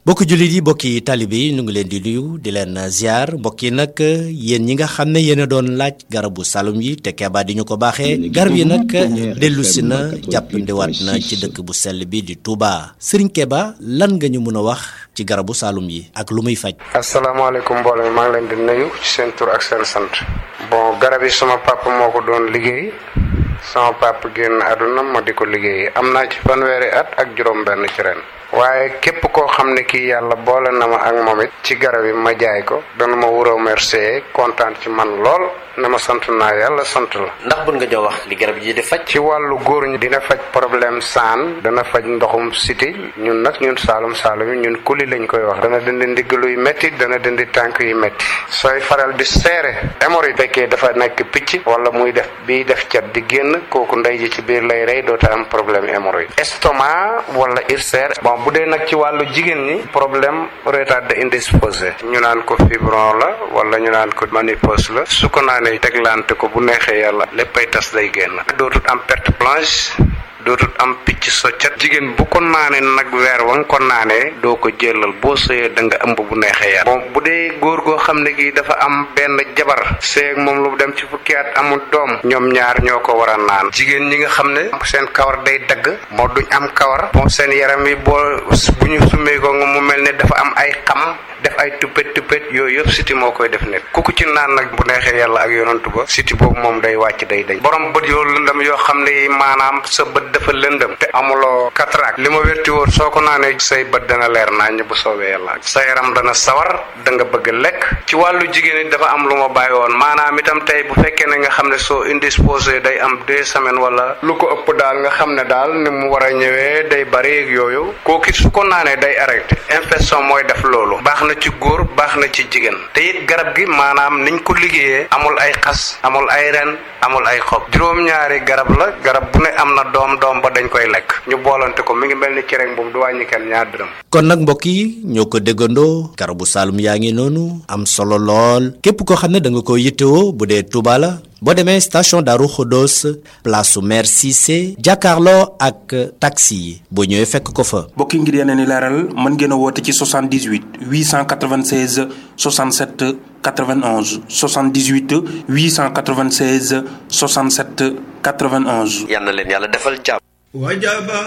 mbokki jullit yi mbokki taalibe yi ñu ngi leen di nuyu di leen ziar mbokk yi nag yéen ñi nga xam ne yéen a doon laaj garabu salum yi te Keba di ñu ko baaxee garab yi nag dellusi na jàppandiwaat na ci dëkk bu sell bi di Touba Serigne Keba lan nga ñu mën a wax ci garabu salum yi ak lu muy faj. asalaamaaleykum mbooloo mi maa ngi leen di nuyu ci seen tur ak seen sant. bon garab yi sama papa moo ko doon liggéey sama papa génn àdduna ma di ko liggéey am naa ci fanweeri at ak juróom-benn ci ren. waaye képp koo xam ne kii yàlla boole na ma ak moom it ci garab yi ma jaay ko dana ma wuroo remercier kontaan ci man lool ne ma sant naa yàlla sant la. ndax bun nga jox wax li garab yi di faj. ci wàllu góor ñi dina faj problème saan dana faj ndoxum siti ñun nag ñun saalum yi ñun kuli lañ koy wax. dana dindi ndigg luy métti dana dindi tànk yu métti sooy faral di seere hémorroïde fekkee dafa nekk picc wala muy def bii def cat di génn kooku ndey ji ci biir lay rey doota am problème hémorroïde. estomac wala ulcère bu dee nag ci wàllu jigéen ñi problème retard indisposé ñu naan ko fibron la wala ñu naan ko ménopause la su ko naanee teglante ko bu neexee yàlla léppay tas day génn dootut am perte blanche dootut am picc soccat jigéen bu ko naanee nag weer wa nga ko naanee doo ko jëlal boo sëyee da nga ëmb bu neexee yàlla. bon bu dee góor goo xam ne gi dafa am benn jabar seeg moom lu dem ci fukki at amul doom ñoom ñaar ñoo ko war a naan jigéen ñi nga xam ne seen kawar day dagg moo duñ am kawar bon seen yaram yi bu ñu summee ko nga mu mel ne dafa am ay xam def ay tuppet yooyu yëpp siti moo koy def nekk ku ci naan nag bu neexee yàlla ak yonantu ba siti boobu moom day wàcc day dañ borom bët yoo lëndëm yoo xam ne maanaam sa bët dafa lëndëm te amuloo cataracte li ma wérti woon soo ko naanee say bët dana leer naññ bu soobee yàlla sa yaram dana sawar da nga bëgg lekk ci wàllu jigéen it dafa am lu ma bàyyi woon maanaam itam tey bu fekkee ne nga xam ne soo indisposé day am 2 semaines wala lu ko ëpp daal nga xam ne daal ni mu war a ñëwee day bari ak yooyu kooku su ko naanee day arrêté infection mooy def loolu baax na ci góor baax na ci jigéen te it garab gi maanaam niñ ko liggéeyee amul ay xas amul ay ren amul ay xob juróom-ñaari garab la garab bu ne am na doom ba dañ koy lekk ñu boolante ko mi ngi mel ni cere boobu du wàññi kenn ñaar dërëm. kon nag mbokk yi ñoo ko déggandoo garabu Saloum yaa ngi noonu am solo lool képp koo xam ne da nga ko yittewoo bu dee Touba la boo demee station Darou Khodos place su maire Cissé jàkkaarloo ak taxi yi boo ñëwee fekk ko fa. mbokk yi ngir yeneen i leeral mën ngeen a woote ci 78 896 67 91 78 896 67 91. yal na leen yàlla defal jàmm.